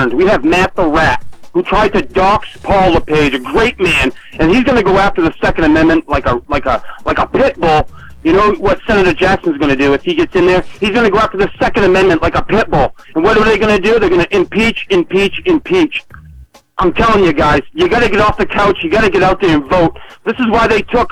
concerns. We have Matt the Rat, who tried to dox Paul LePage, a great man, and he's going to go after the Second Amendment like a pit bull. You know what Senator Jackson's going to do if he gets in there? He's going to go after the Second Amendment like a pit bull. And what are they going to do? They're going to impeach. I'm telling you guys, you got to get off the couch. You got to get out there and vote. This is why they took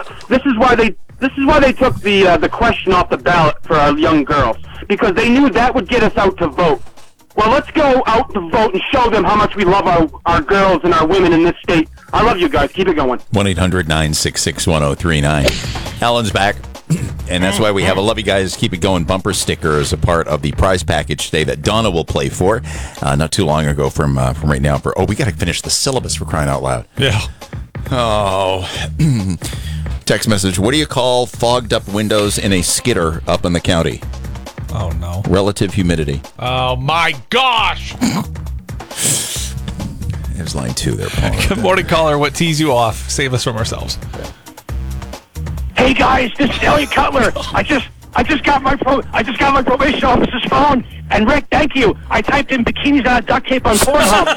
the question off the ballot for our young girls, because they knew that would get us out to vote. Well, let's go out to vote and show them how much we love our girls and our women in this state. I love you guys. Keep it going. 1-800-966-1039. Alan's back. And that's why we have a Love You Guys Keep It Going bumper sticker as a part of the prize package today that Donna will play for not too long ago from right now. We got to finish the syllabus, for crying out loud. Yeah. Oh. Text message. What do you call fogged up windows in a skidder up in the county? Oh, no. Relative humidity. Oh, my gosh. There's line 2 there, Paul. Good morning, caller. What tees you off? Save us from ourselves. Hey guys, this is Elliot Cutler. I just got my probation officer's phone, and Rick, thank you. I typed in bikinis on a duct tape on Pornhub.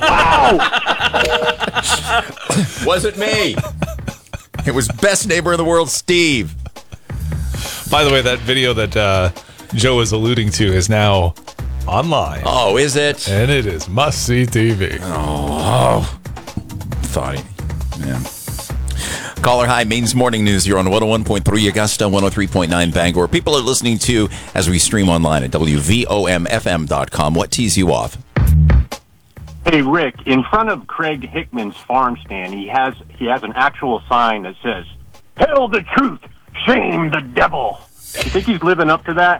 Wow. Wasn't me. It was best neighbor in the world, Steve. By the way, that video that Joe was alluding to is now online. Oh, is it? And it is must-see TV. Oh. Thought he... Yeah. Caller, hi. Maine's Morning News. You're on 101.3 Augusta, 103.9 Bangor. People are listening to as we stream online at WVOMFM.com. What tees you off? Hey, Rick, in front of Craig Hickman's farm stand, he has an actual sign that says, "Tell the truth, shame the devil." You think he's living up to that?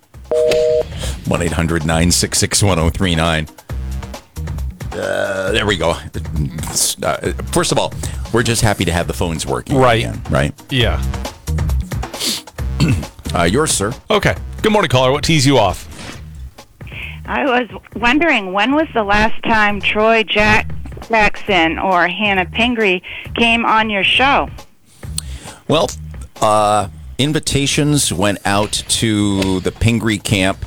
1-800-966-1039. There we go. First of all, we're just happy to have the phones working again, right? Yeah. Yours, sir. Okay. Good morning, caller. What tees you off? I was wondering, when was the last time Troy Jackson or Hannah Pingree came on your show? Well, invitations went out to the Pingree camp.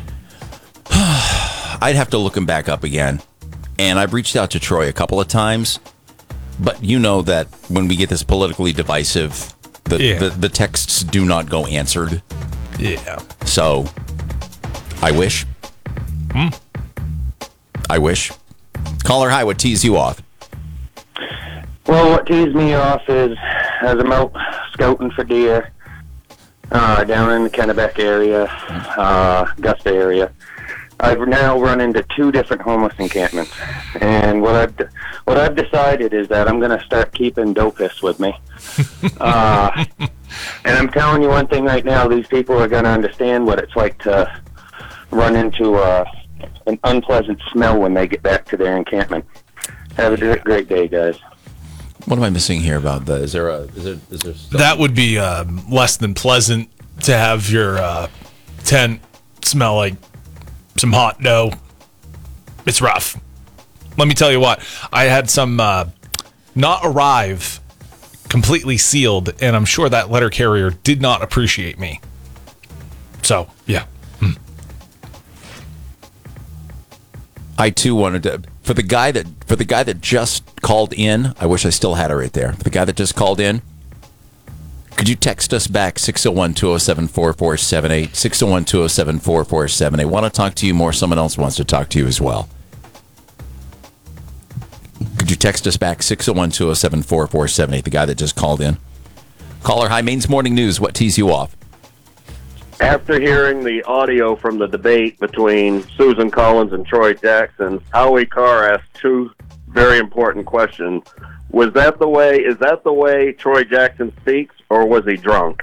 I'd have to look them back up again. And I've reached out to Troy a couple of times. But you know that when we get this politically divisive, the texts do not go answered. Yeah. So, I wish. I wish. Caller, hi. What tees you off? Well, what tees me off is as I'm out scouting for deer down in the Kennebec area, Augusta area. I've now run into 2 different homeless encampments, and what I've decided is that I'm going to start keeping Dopus with me. And I'm telling you one thing right now: these people are going to understand what it's like to run into an unpleasant smell when they get back to their encampment. Have a great day, guys. What am I missing here about that? Is there that would be less than pleasant to have your tent smell like some hot dough. It's rough. Let me tell you what. I had some not arrive completely sealed, and I'm sure that letter carrier did not appreciate me. So, yeah. I too wanted to for the guy that just called in. I wish I still had it right there. For the guy that just called in, could you text us back 601-207-4478 601-207-4478? Want to talk to you more? Someone else wants to talk to you as well. Could you text us back 601-207-4478? The guy that just called in. Caller, hi, Maine's Morning News. What tees you off? After hearing the audio from the debate between Susan Collins and Troy Jackson, Howie Carr asked 2 very important questions. Is that the way Troy Jackson speaks, or was he drunk?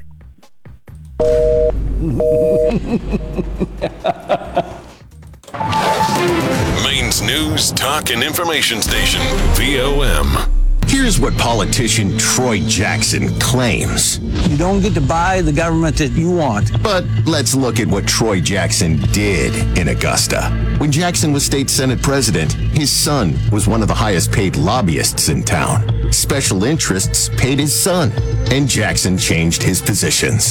Maine's news, talk, and information station, VOM. Here's what politician Troy Jackson claims. You don't get to buy the government that you want. But let's look at what Troy Jackson did in Augusta. When Jackson was state senate president, his son was one of the highest paid lobbyists in town. Special interests paid his son, and Jackson changed his positions.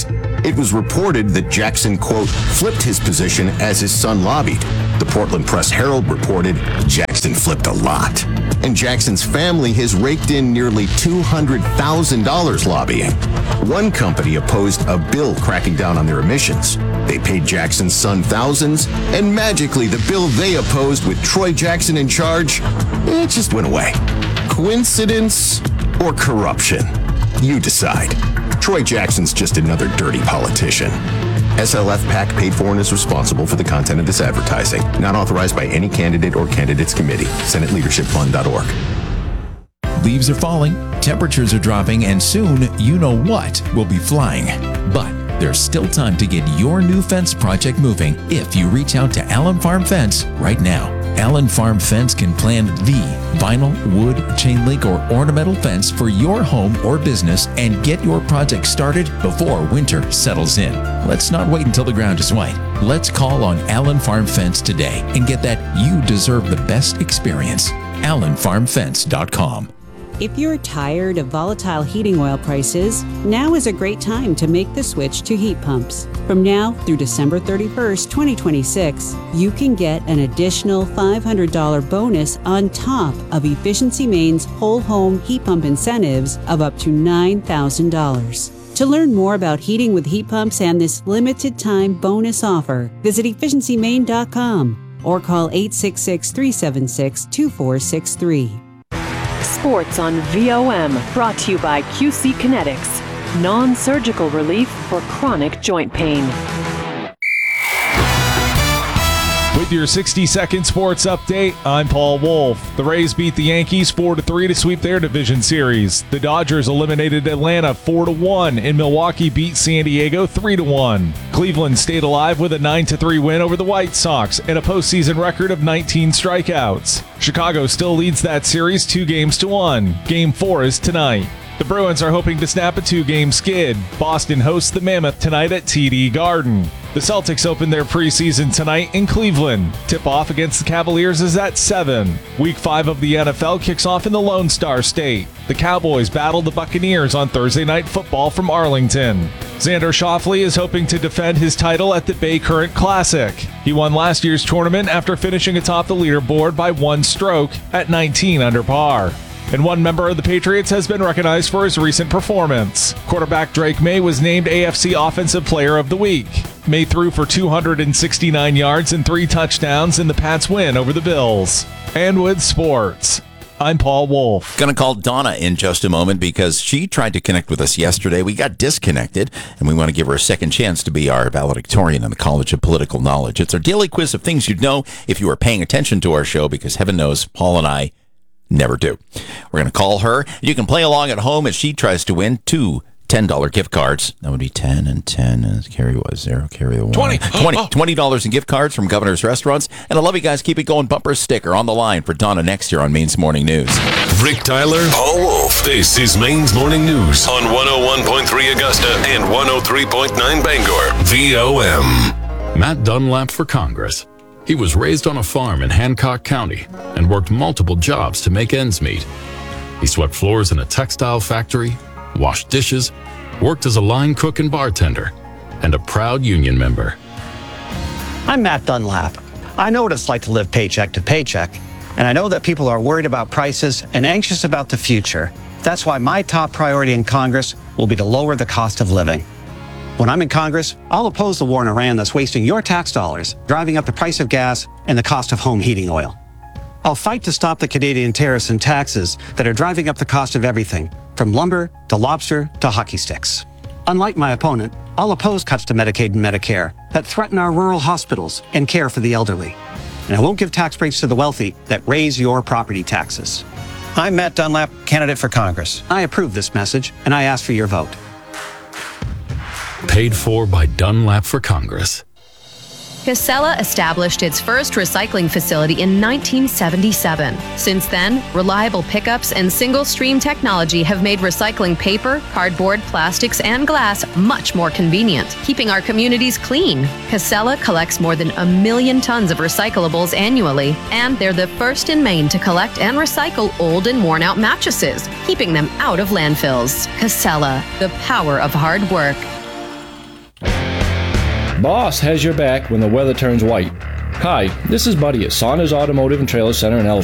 It was reported that Jackson, quote, flipped his position as his son lobbied. The Portland Press-Herald reported Jackson flipped a lot. And Jackson's family has raked in nearly $200,000 lobbying. One company opposed a bill cracking down on their emissions. They paid Jackson's son thousands, and magically the bill they opposed with Troy Jackson in charge, it just went away. Coincidence or corruption? You decide. Troy Jackson's just another dirty politician. SLF PAC paid for and is responsible for the content of this advertising. Not authorized by any candidate or candidates committee. SenateLeadershipFund.org. Leaves are falling, temperatures are dropping, and soon you know what will be flying. But there's still time to get your new fence project moving if you reach out to Allen Farm Fence right now. Allen Farm Fence can plan the vinyl, wood, chain link, or ornamental fence for your home or business and get your project started before winter settles in. Let's not wait until the ground is white. Let's call on Allen Farm Fence today and get that you deserve the best experience. AllenFarmFence.com. If you're tired of volatile heating oil prices, now is a great time to make the switch to heat pumps. From now through December 31st, 2026, you can get an additional $500 bonus on top of Efficiency Maine's whole home heat pump incentives of up to $9,000. To learn more about heating with heat pumps and this limited time bonus offer, visit efficiencymaine.com or call 866-376-2463. Sports on VOM, brought to you by QC Kinetics, non-surgical relief for chronic joint pain. With your 60-second sports update, I'm Paul Wolf. The Rays beat the Yankees 4-3 to sweep their division series. The Dodgers eliminated Atlanta 4-1, and Milwaukee beat San Diego 3-1. Cleveland stayed alive with a 9-3 win over the White Sox and a postseason record of 19 strikeouts. Chicago still leads that series 2-1. Game 4 is tonight. The Bruins are hoping to snap a 2-game skid. Boston hosts the Mammoth tonight at TD Garden. The Celtics open their preseason tonight in Cleveland. Tip-off against the Cavaliers is at 7. Week 5 of the NFL kicks off in the Lone Star State. The Cowboys battle the Buccaneers on Thursday Night Football from Arlington. Xander Schauffele is hoping to defend his title at the Bay Current Classic. He won last year's tournament after finishing atop the leaderboard by 1 stroke at 19 under par. And one member of the Patriots has been recognized for his recent performance. Quarterback Drake May was named AFC Offensive Player of the Week. May threw for 269 yards and 3 touchdowns in the Pats' win over the Bills. And with sports, I'm Paul Wolf. Going to call Donna in just a moment because she tried to connect with us yesterday. We got disconnected, and we want to give her a second chance to be our valedictorian in the College of Political Knowledge. It's our daily quiz of things you'd know if you were paying attention to our show, because heaven knows Paul and I never do. We're going to call her. You can play along at home as she tries to win 2 $10 gift cards. That would be 10 and 10. Carry was 0. Carry the 1. 20. $20 in gift cards from Governor's Restaurants. And I love you guys. Keep it going. Bumper sticker on the line for Donna next year on Maine's Morning News. Rick Tyler, Paul Wolf. This is Maine's Morning News on 101.3 Augusta and 103.9 Bangor. VOM. Matt Dunlap for Congress. He was raised on a farm in Hancock County and worked multiple jobs to make ends meet. He swept floors in a textile factory, washed dishes, worked as a line cook and bartender, and a proud union member. I'm Matt Dunlap. I know what it's like to live paycheck to paycheck, and I know that people are worried about prices and anxious about the future. That's why my top priority in Congress will be to lower the cost of living. When I'm in Congress, I'll oppose the war in Iran that's wasting your tax dollars, driving up the price of gas and the cost of home heating oil. I'll fight to stop the Canadian tariffs and taxes that are driving up the cost of everything, from lumber to lobster to hockey sticks. Unlike my opponent, I'll oppose cuts to Medicaid and Medicare that threaten our rural hospitals and care for the elderly. And I won't give tax breaks to the wealthy that raise your property taxes. I'm Matt Dunlap, candidate for Congress. I approve this message, and I ask for your vote. Paid for by Dunlap for Congress. Casella established its first recycling facility in 1977. Since then, reliable pickups and single-stream technology have made recycling paper, cardboard, plastics, and glass much more convenient, keeping our communities clean. Casella collects more than 1 million tons of recyclables annually, and they're the first in Maine to collect and recycle old and worn-out mattresses, keeping them out of landfills. Casella, the power of hard work. Boss has your back when the weather turns white. Hi, this is Buddy at Saunders Automotive and Trailer Center in Ellsworth.